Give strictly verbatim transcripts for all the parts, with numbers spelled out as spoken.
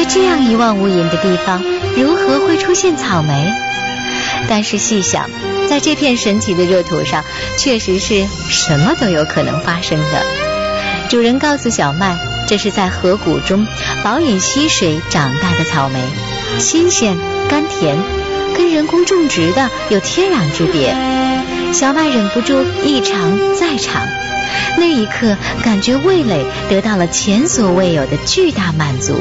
这样一望无垠的地方，如何会出现草莓？但是细想，在这片神奇的热土上，确实是什么都有可能发生的。主人告诉小麦，这是在河谷中饱饮溪水长大的草莓，新鲜甘甜，跟人工种植的有天壤之别。小麦忍不住一尝再尝，那一刻感觉味蕾得到了前所未有的巨大满足。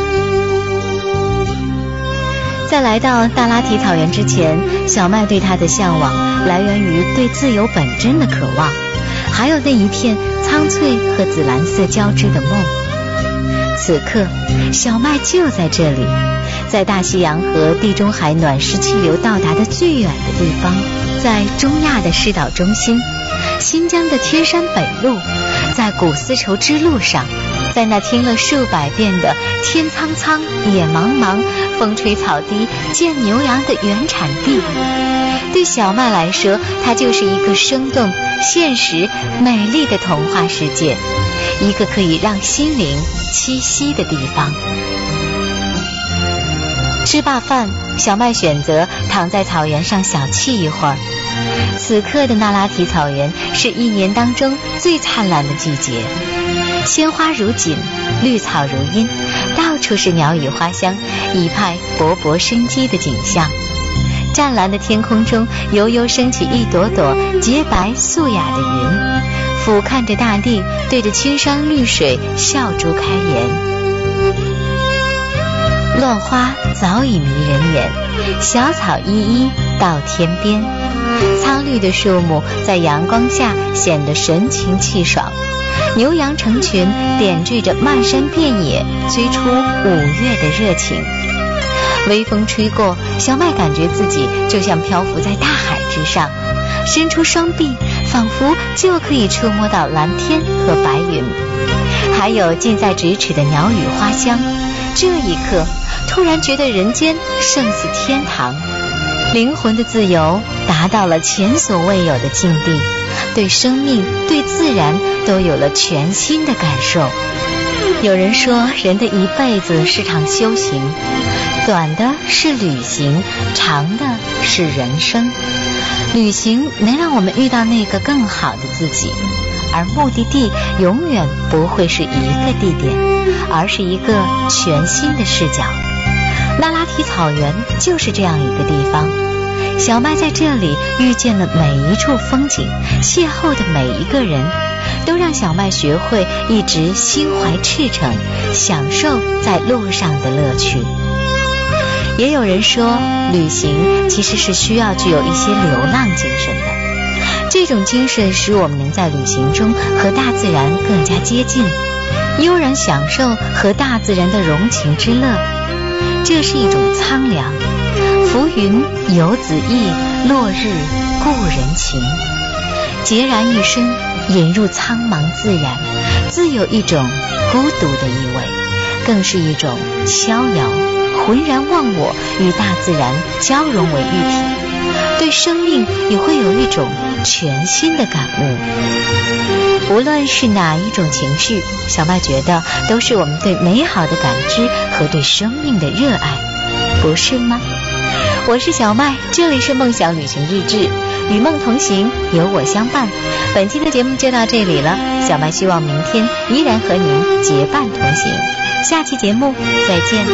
在来到大拉提草原之前，小麦对它的向往来源于对自由本真的渴望，还有那一片苍翠和紫蓝色交织的梦。此刻小麦就在这里，在大西洋和地中海暖湿气流到达的最远的地方，在中亚的狮岛中心，新疆的天山北路，在古丝绸之路上，在那听了数百遍的天苍苍野茫茫风吹草低见牛羊的原产地。对小麦来说，它就是一个生动现实美丽的童话世界，一个可以让心灵栖息的地方。吃罢饭，小麦选择躺在草原上小憩一会儿。此刻的那拉提草原是一年当中最灿烂的季节，鲜花如锦，绿草如茵，到处是鸟语花香，一派勃勃生机的景象。湛蓝的天空中悠悠升起一朵朵洁白素雅的云，俯瞰着大地，对着青山绿水笑逐开颜。乱花早已迷人眼，小草依依到天边，苍绿的树木在阳光下显得神清气爽，牛羊成群点缀着漫山遍野，催出五月的热情。微风吹过，小麦感觉自己就像漂浮在大海之上，伸出双臂，仿佛就可以触摸到蓝天和白云，还有近在咫尺的鸟语花香。这一刻突然觉得人间胜似天堂，灵魂的自由达到了前所未有的境地，对生命对自然都有了全新的感受。有人说，人的一辈子是场修行，短的是旅行，长的是人生。旅行能让我们遇到那个更好的自己，而目的地永远不会是一个地点，而是一个全新的视角。那拉提草原就是这样一个地方，小麦在这里遇见了每一处风景，邂逅的每一个人，都让小麦学会一直心怀赤诚，享受在路上的乐趣。也有人说，旅行其实是需要具有一些流浪精神的，这种精神使我们能在旅行中和大自然更加接近，悠然享受和大自然的融情之乐。这是一种苍凉，浮云游子意，落日故人情。孑然一身，引入苍茫自然，自有一种孤独的意味，更是一种逍遥，浑然忘我，与大自然交融为一体，对生命也会有一种全新的感悟。无论是哪一种情绪，小麦觉得都是我们对美好的感知和对生命的热爱，不是吗？我是小麦，这里是梦想旅行日志，与梦同行，有我相伴。本期的节目就到这里了，小麦希望明天依然和您结伴同行。下期节目再见。